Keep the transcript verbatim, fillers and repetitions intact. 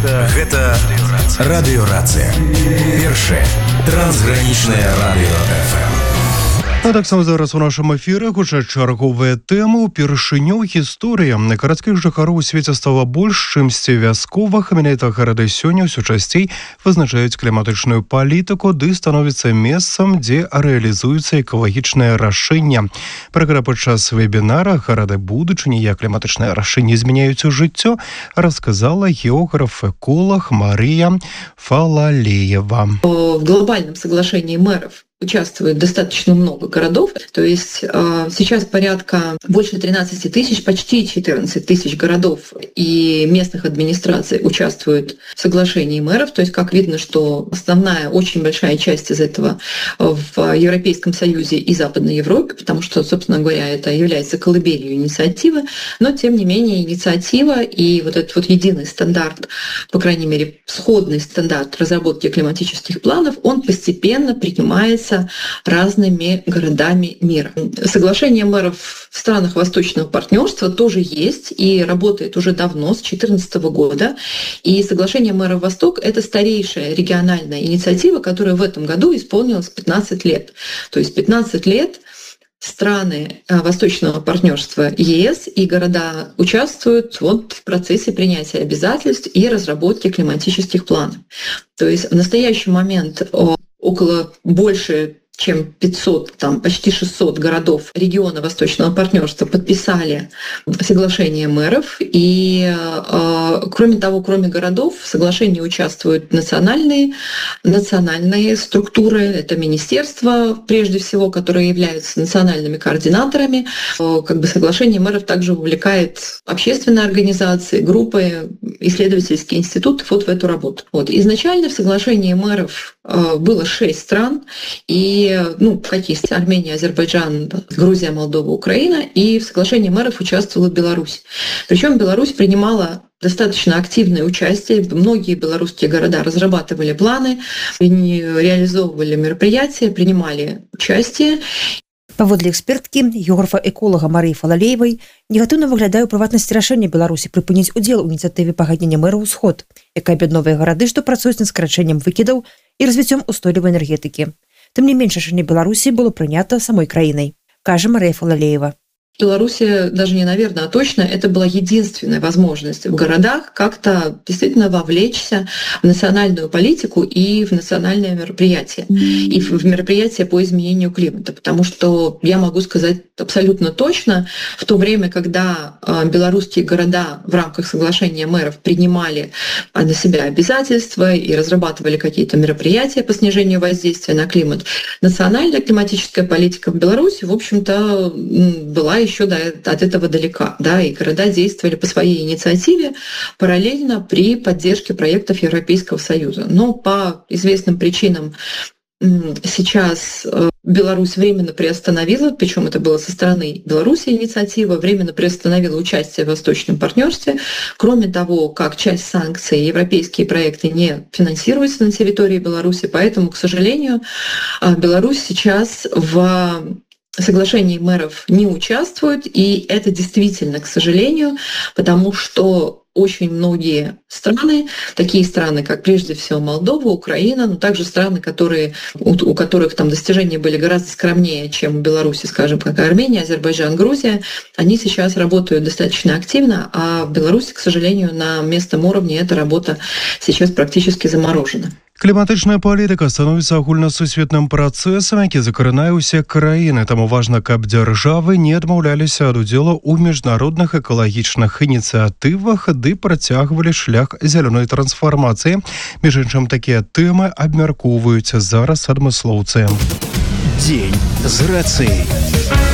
Гэта радыёрацыя. Першае трансгранічнае радыё эф эм. А таксама зараз у нашым эфіры гучаць чарговыя тэмы. Упершыню гісторыя гарадскіх жыхароў у свеце стала больш, чымсьці вясковых. Менавіта гарады сёння ўсё часцей вызначаюць кліматычную палітыку, ды становіцца месцам, дзе рэалізуецца экалагічнае рашэнне. Пра гэта падчас вебінара «Гарады будучыні. Як кліматычныя рашэнні змяняюць жыццё» расказала географ-эколог Мария Фалалеева. В глобальном соглашении мэров участвует достаточно много городов, то есть э, сейчас порядка больше тринадцати тысяч, почти четырнадцать тысяч городов и местных администраций участвуют в соглашении мэров, то есть как видно, что основная, очень большая часть из этого в Европейском Союзе и Западной Европе, потому что, собственно говоря, это является колыбелью инициативы, но тем не менее инициатива и вот этот вот единый стандарт, по крайней мере, сходный стандарт разработки климатических планов, он постепенно принимается разными городами мира. Соглашение мэров в странах Восточного партнерства тоже есть и работает уже давно, с две тысячи четырнадцатого года. И соглашение мэров Восток — это старейшая региональная инициатива, которая в этом году исполнилась пятнадцать лет. То есть пятнадцать лет страны Восточного партнерства ЕС и города участвуют вот в процессе принятия обязательств и разработки климатических планов. То есть в настоящий момент около больше чем пятьсот, там почти шестьсот городов региона Восточного партнерства подписали соглашение мэров. И э, кроме того, кроме городов, в соглашении участвуют национальные, национальные структуры, это министерства, прежде всего, которые являются национальными координаторами. Э, как бы соглашение мэров также вовлекает общественные организации, группы, исследовательские институты вот в эту работу. Вот. Изначально в соглашении мэров э, было шесть стран, и ну, какие есть Армения, Азербайджан, Грузия, Молдова, Украина, и в соглашении мэров участвовала Беларусь. Причем Беларусь принимала достаточно активное участие. Многие белорусские города разрабатывали планы, реализовывали мероприятия, принимали участие. Паводле эксперткі, географа-эколага Марыі Фалалеевай, негатыўна выглядае ў прыватнасці рашэння Беларусі прыпыніць удзел у ініцыятыве пагаднення мэраў «Усход», якая аб'ядноўвае гарады, што працуюць над скарачэннем выкідаў і развіццём устойлівай энергетыкі. Тым не менш, рашэнне Беларусі было прынята самой краінай, кажа Марыя Фалалеева. В Беларуси, даже не наверное, а точно, это была единственная возможность в городах как-то действительно вовлечься в национальную политику и в национальные мероприятия, и в мероприятия по изменению климата. Потому что я могу сказать абсолютно точно, в то время, когда белорусские города в рамках соглашения мэров принимали на себя обязательства и разрабатывали какие-то мероприятия по снижению воздействия на климат, национальная климатическая политика в Беларуси, в общем-то, была еще от этого далека, да, и города действовали по своей инициативе параллельно при поддержке проектов Европейского Союза. Но по известным причинам сейчас Беларусь временно приостановила, причем это было со стороны Беларуси инициатива, временно приостановила участие в Восточном партнерстве. Кроме того, как часть санкций, европейские проекты не финансируются на территории Беларуси, поэтому, к сожалению, Беларусь сейчас в соглашении мэров не участвуют, и это действительно, к сожалению, потому что очень многие страны, такие страны, как прежде всего Молдова, Украина, но также страны, которые, у, у которых там достижения были гораздо скромнее, чем в Беларуси, скажем, как Армения, Азербайджан, Грузия, они сейчас работают достаточно активно, а в Беларуси, к сожалению, на местном уровне эта работа сейчас практически заморожена. Кліматычная палітыка становіцца агульнасусветным працэсам, які закранае ўсе краіны. Таму важна, каб дзяржавы не адмаўляліся ад удзелу ў міжнародных экалагічных ініцыятывах ды працягвалі шлях зялёнай трансфармацыі. Між іншым, такія тэмы абмяркоўваюць зараз адмыслоўцы. Дзень з рацыяй.